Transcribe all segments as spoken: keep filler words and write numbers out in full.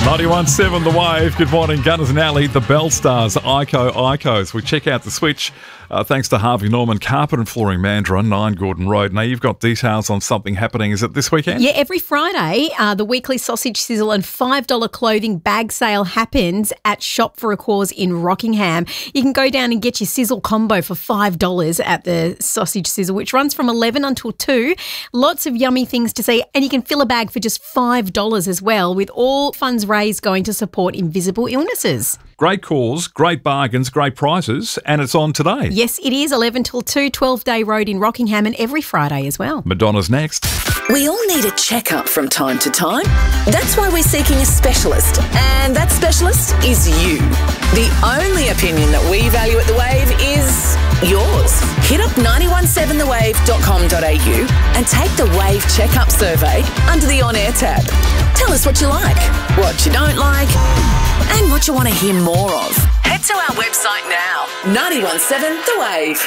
ninety-one point seven The Wave. Good morning, Gunners and Alley, the Bell Stars, Ico Icos. We check out the switch uh, thanks to Harvey Norman Carpet and Flooring Mandurah, nine Gordon Road. Now, you've got details on something happening. Is it this weekend? Yeah, every Friday, uh, the weekly sausage sizzle and five dollar clothing bag sale happens at Shop for a Cause in Rockingham. You can go down and get your sizzle combo for five dollars at the sausage sizzle, which runs from eleven until two. Lots of yummy things to see, and you can fill a bag for just five dollars as well, with all funds raised going to support invisible illnesses. Great cause, great bargains, great prices, and it's on today. Yes, it is eleven till two, twelve Day Road in Rockingham, and every Friday as well. Madonna's next. We all need a checkup from time to time. That's why we're seeking a specialist, and that specialist is you. The only opinion that we value at The Wave is yours. Hit up nine one seven the wave dot com dot a u and take the Wave Checkup Survey under the On Air tab. Tell us what you like, what you don't like, and what you want to hear more of. Head to our website now, nine one seven The Wave.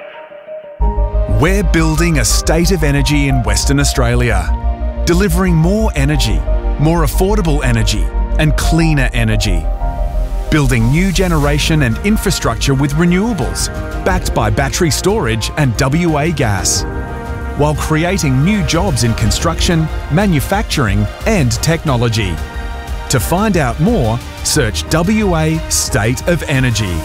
We're building a state of energy in Western Australia, delivering more energy, more affordable energy, and cleaner energy. Building new generation and infrastructure with renewables, backed by battery storage and W A gas, while creating new jobs in construction, manufacturing, and technology. To find out more, search W A State of Energy.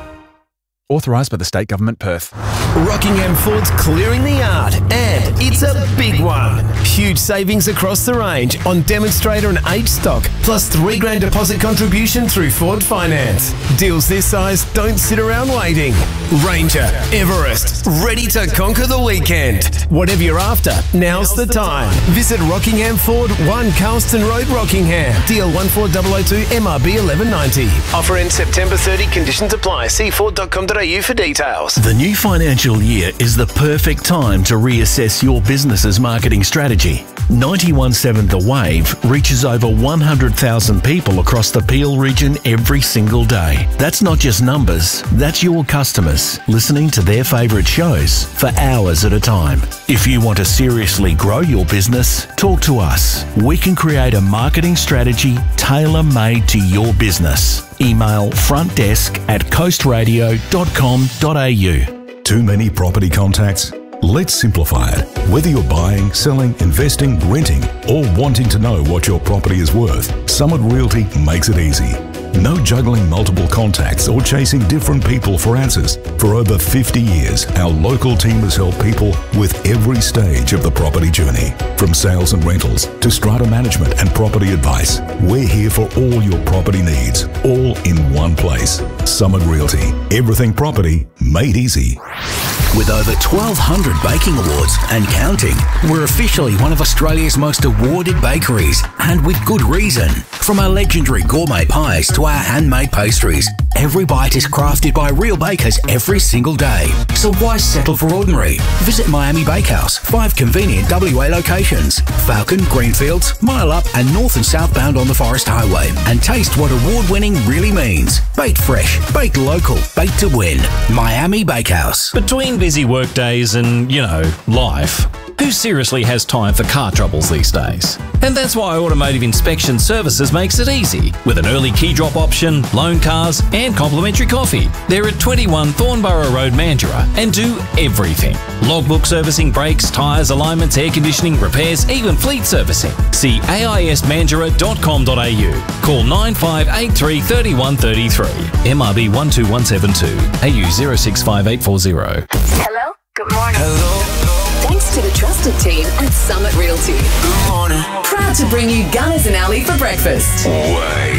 Authorised by the State Government, Perth. Rockingham Ford's clearing the yard, and it's a big one. Huge savings across the range on demonstrator and H stock, plus three grand deposit contribution through Ford Finance. Deals this size don't sit around waiting. Ranger, Everest, ready to conquer the weekend. Whatever you're after, now's the time. Visit Rockingham Ford, one Carlston Road, Rockingham. D L one four zero zero two M R B eleven ninety. Offer ends September thirtieth. Conditions apply. See ford dot com dot a u for details. The new financial year is the perfect time to reassess your business's marketing strategy. ninety-one point seven The Wave reaches over one hundred thousand people across the Peel region every single day. That's not just numbers, that's your customers listening to their favourite shows for hours at a time. If you want to seriously grow your business, talk to us. We can create a marketing strategy tailor-made to your business. Email frontdesk at coast radio dot com dot a u. Too many property contacts? Let's simplify it. Whether you're buying, selling, investing, renting, or wanting to know what your property is worth, Summit Realty makes it easy. No juggling multiple contacts or chasing different people for answers. For over fifty years, our local team has helped people with every stage of the property journey. From sales and rentals to strata management and property advice, we're here for all your property needs, all in one place. Summit Realty. Everything property made easy. With over twelve hundred baking awards and counting, we're officially one of Australia's most awarded bakeries, and with good reason. From our legendary gourmet pies to our handmade pastries, every bite is crafted by real bakers every single day. So why settle for ordinary? Visit Miami Bakehouse, five convenient W A locations, Falcon, Greenfields, Mile Up and north and southbound on the Forest Highway, and taste what award-winning really means. Baked fresh, baked local, baked to win. Miami Bakehouse. Between busy work days and, you know, life, who seriously has time for car troubles these days? And that's why Automotive Inspection Services makes it easy, with an early key drop option, loan cars and complimentary coffee. They're at twenty-one Thornborough Road, Mandurah, and do everything. Logbook servicing, brakes, tyres, alignments, air conditioning, repairs, even fleet servicing. See a i s mandurah dot com dot a u. Call nine five eight three, three one three three. M R B one two one seven two. A U zero six five eight four zero. Hello? Good morning. Hello. Thanks to the trusted team at Summit Realty. Good morning. Proud to bring you Gunners and Alley for breakfast. Way.